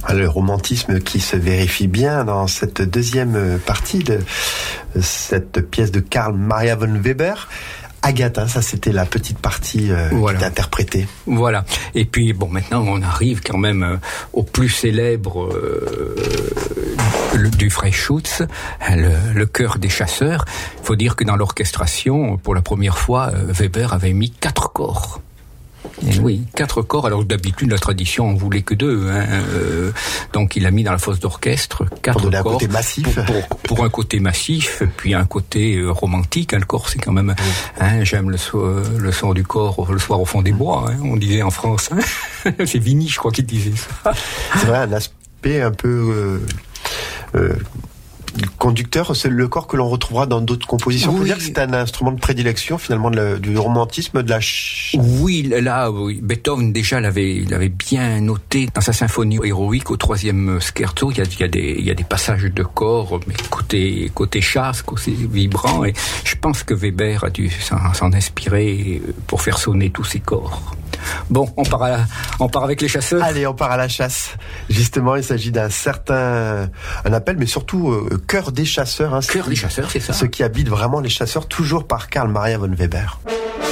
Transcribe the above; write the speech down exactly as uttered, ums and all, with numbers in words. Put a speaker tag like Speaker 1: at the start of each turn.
Speaker 1: Le romantisme qui se vérifie bien dans cette deuxième partie de cette pièce de Carl Maria von Weber. Agatha, ça c'était la petite partie euh,
Speaker 2: voilà.
Speaker 1: qui est interprétée.
Speaker 2: Voilà. Et puis bon, maintenant on arrive quand même euh, au plus célèbre euh, le, du Freischütz, le, le chœur des chasseurs. Il faut dire que dans l'orchestration, pour la première fois, euh, Weber avait mis quatre corps. Et oui, quatre corps. Alors d'habitude, la tradition en voulait que deux. Hein. Euh, donc il a mis dans la fosse d'orchestre quatre
Speaker 1: pour
Speaker 2: corps.
Speaker 1: Un côté massif.
Speaker 2: Pour, pour, pour un côté massif, puis un côté euh, romantique. Hein. Le corps, c'est quand même. Oui. Hein, j'aime le, so, le son du corps le soir au fond des bois. Hein, on disait en France. Hein. C'est Vigny, je crois, qui disait ça.
Speaker 1: C'est vrai, un aspect un peu. Euh, euh, conducteur, c'est le corps que l'on retrouvera dans d'autres compositions. Oui. On peut dire que c'est un instrument de prédilection finalement de la, du romantisme, de la. Ch...
Speaker 2: Oui, là, oui. Beethoven déjà l'avait, l'avait bien noté dans sa symphonie héroïque au troisième scherzo. Il y a, il y a des, il y a des passages de corps, mais côté côté chasse, côté vibrant. Et je pense que Weber a dû s'en, s'en inspirer pour faire sonner tous ces corps. Bon, on part, à la, on part avec les chasseurs.
Speaker 1: Allez, on part à la chasse. Justement, il s'agit d'un certain un appel, mais surtout euh, chœur des chasseurs. Hein,
Speaker 2: chœur des chasseurs, c'est ça.
Speaker 1: Ceux qui habitent vraiment les chasseurs, toujours par Carl Maria von Weber.